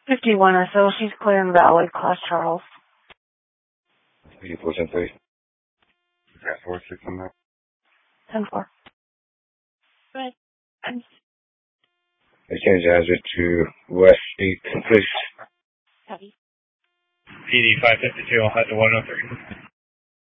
51 or so. She's clear in Valley, Class Charles. 84-10-3. Is that 4-6 on that? 10-4. Right. Change the address to West 8th, please. Copy. PD 552, I'll head to 103.